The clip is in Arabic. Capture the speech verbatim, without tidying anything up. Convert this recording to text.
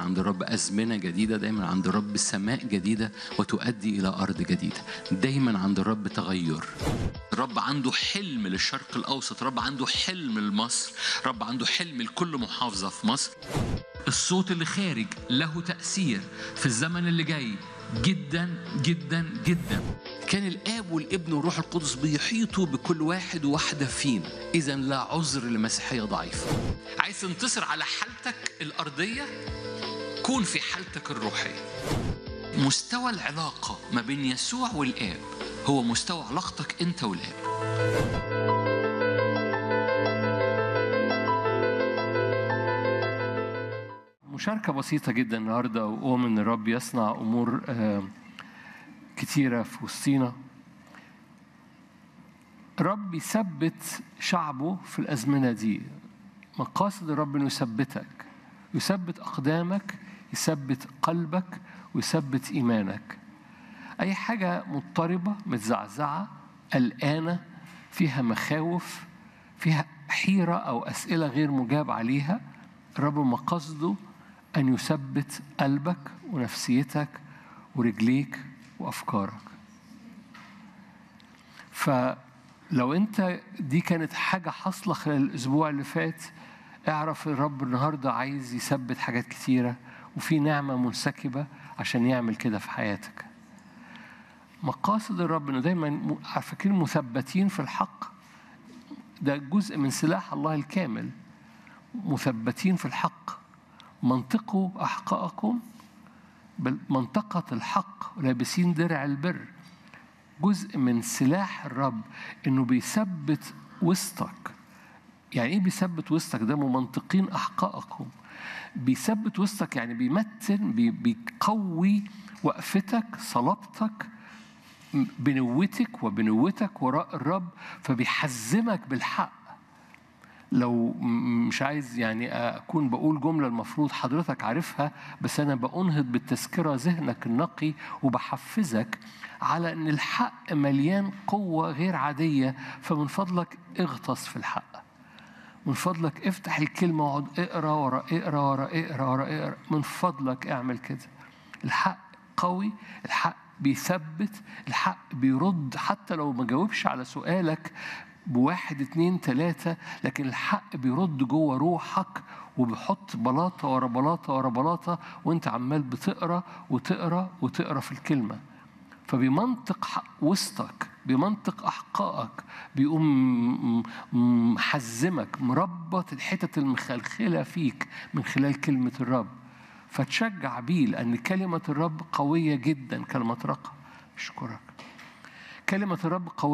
عند الرب أزمنة جديدة، دايما عند الرب سماء جديدة وتؤدي إلى أرض جديدة. دايما عند الرب تغير. الرب عنده حلم للشرق الأوسط، الرب عنده حلم لمصر، الرب عنده حلم لكل محافظة في مصر. الصوت اللي خارج له تأثير في الزمن اللي جاي جدا جدا جدا. كان الآب والابن والروح القدس بيحيطوا بكل واحد وواحدة فينا. إذن لا عذر لمسيحية ضعيفة. عايز تنتصر على حالتك الأرضية؟ كون في حالتك الروحية. مستوى العلاقة ما بين يسوع والآب هو مستوى علاقتك أنت والآب. مشاركة بسيطة جدا النهاردة، وأؤمن أن الرب يصنع أمور كتيرة في وسطينا. رب يثبت شعبه في الأزمنة دي. مقاصد الرب أنه يثبتك، يثبت أقدامك، يثبت قلبك، ويثبت إيمانك. أي حاجة مضطربة، متزعزعة، قلقانة، فيها مخاوف، فيها حيرة أو أسئلة غير مجاب عليها، الرب مقاصده أن يثبت قلبك ونفسيتك ورجليك وأفكارك. فلو أنت دي كانت حاجة حصلة خلال الأسبوع اللي فات، اعرف الرب النهاردة عايز يثبت حاجات كتيرة، وفي نعمة منسكبة عشان يعمل كده في حياتك. مقاصد الرب إنه دايما فاكرين مثبتين في الحق. ده جزء من سلاح الله الكامل. مثبتين في الحق. منطقوا أحقاءكم بمنطقة الحق لابسين درع البر. جزء من سلاح الرب إنه بيثبت وسطك. يعني إيه بيثبت وسطك؟ ده ممنطقين أحقاءكم. بيثبت وسطك يعني بيمتن، بيقوي وقفتك، صلابتك، بنوتك وبنوتك وراء الرب، فبيحزمك بالحق. لو مش عايز يعني أكون بقول جملة المفروض حضرتك عارفها، بس أنا بأنهض بالتذكرة ذهنك النقي وبحفزك على أن الحق مليان قوة غير عادية. فمن فضلك اغطس في الحق. من فضلك افتح الكلمة وعد اقرأ ورا اقرأ ورا اقرأ ورا اقرأ. من فضلك اعمل كده. الحق قوي، الحق بيثبت، الحق بيرد حتى لو ما جاوبش على سؤالك بواحد اتنين تلاتة، لكن الحق بيرد جوه روحك وبيحط بلاطة ورا بلاطة ورا بلاطة، وانت عمال بتقرأ وتقرأ وتقرأ في الكلمة. فبمنطق وسطك، بمنطق أحقائك، بيقوم محزمك، مربط الحتة المخلخلة فيك من خلال كلمة الرب. فتشجع بيه، لأن كلمة الرب قوية جدا. كلمة رقم أشكرك. كلمة الرب قوية